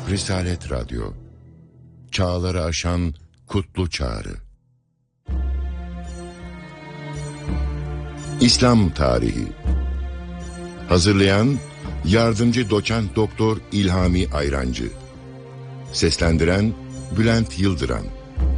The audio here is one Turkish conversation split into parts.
Risalet Radyo, çağları aşan kutlu çağrı. İslam Tarihi. Hazırlayan Yardımcı Doçent Doktor İlhami Ayrancı. Seslendiren Bülent Yıldıran.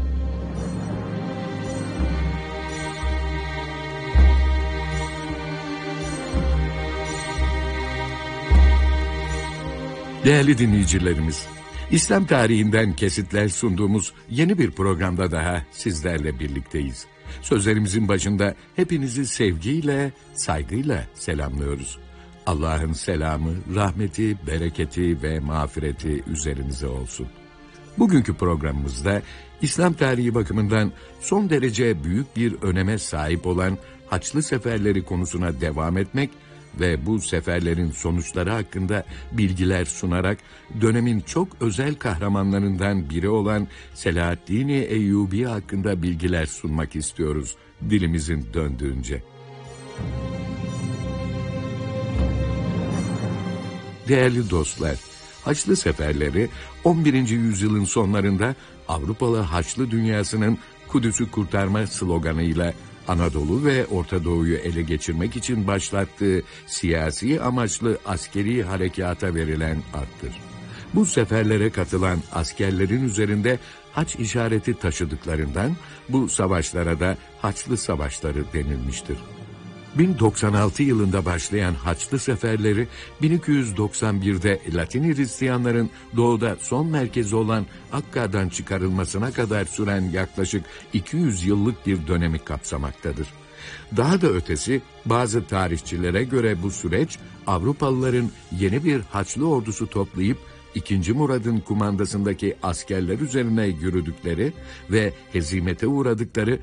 Değerli dinleyicilerimiz, İslam tarihinden kesitler sunduğumuz yeni bir programda daha sizlerle birlikteyiz. Sözlerimizin başında hepinizi sevgiyle, saygıyla selamlıyoruz. Allah'ın selamı, rahmeti, bereketi ve mağfireti üzerinize olsun. Bugünkü programımızda İslam tarihi bakımından son derece büyük bir öneme sahip olan Haçlı Seferleri konusuna devam etmek ve bu seferlerin sonuçları hakkında bilgiler sunarak dönemin çok özel kahramanlarından biri olan Selahaddin Eyyubi hakkında bilgiler sunmak istiyoruz dilimizin döndüğünce. Değerli dostlar, Haçlı Seferleri 11. yüzyılın sonlarında Avrupalı Haçlı dünyasının Kudüs'ü kurtarma sloganıyla Anadolu ve Orta Doğu'yu ele geçirmek için başlattığı siyasi amaçlı askeri harekata verilen addır. Bu seferlere katılan askerlerin üzerinde haç işareti taşıdıklarından bu savaşlara da Haçlı Savaşları denilmiştir. 1096 yılında başlayan Haçlı Seferleri 1291'de Latin Hristiyanların doğuda son merkezi olan Akka'dan çıkarılmasına kadar süren yaklaşık 200 yıllık bir dönemi kapsamaktadır. Daha da ötesi, bazı tarihçilere göre bu süreç Avrupalıların yeni bir Haçlı ordusu toplayıp II. Murad'ın kumandasındaki askerler üzerine yürüdükleri ve hezimete uğradıkları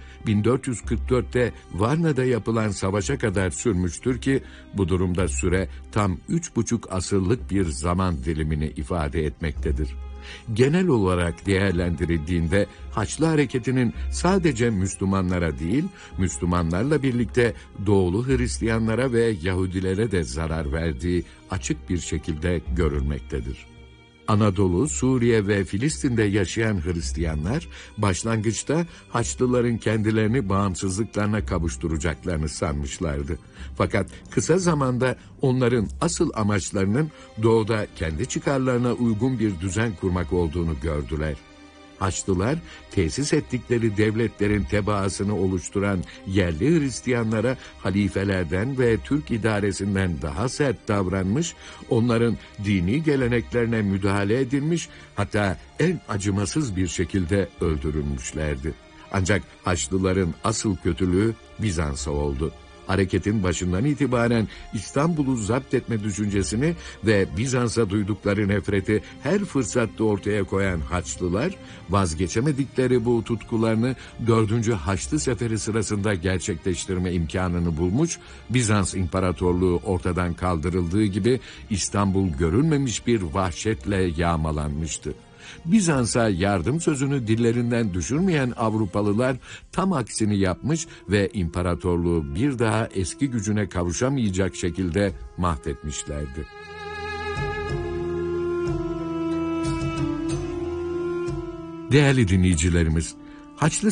1444'te Varna'da yapılan savaşa kadar sürmüştür ki bu durumda süre tam 3,5 asırlık bir zaman dilimini ifade etmektedir. Genel olarak değerlendirildiğinde Haçlı Hareketi'nin sadece Müslümanlara değil, Müslümanlarla birlikte Doğulu Hristiyanlara ve Yahudilere de zarar verdiği açık bir şekilde görülmektedir. Anadolu, Suriye ve Filistin'de yaşayan Hristiyanlar başlangıçta Haçlıların kendilerini bağımsızlıklarına kavuşturacaklarını sanmışlardı. Fakat kısa zamanda onların asıl amaçlarının doğuda kendi çıkarlarına uygun bir düzen kurmak olduğunu gördüler. Haçlılar, tesis ettikleri devletlerin tebaasını oluşturan yerli Hristiyanlara halifelerden ve Türk idaresinden daha sert davranmış, onların dini geleneklerine müdahale edilmiş, hatta en acımasız bir şekilde öldürülmüşlerdi. Ancak Haçlıların asıl kötülüğü Bizans'a oldu. Hareketin başından itibaren İstanbul'u zapt etme düşüncesini ve Bizans'a duydukları nefreti her fırsatta ortaya koyan Haçlılar, vazgeçemedikleri bu tutkularını 4. Haçlı Seferi sırasında gerçekleştirme imkanını bulmuş, Bizans İmparatorluğu ortadan kaldırıldığı gibi İstanbul görülmemiş bir vahşetle yağmalanmıştı. Bizans'a yardım sözünü dillerinden düşürmeyen Avrupalılar tam aksini yapmış ve imparatorluğu bir daha eski gücüne kavuşamayacak şekilde mahvetmişlerdi. Değerli dinleyicilerimiz, Haçlı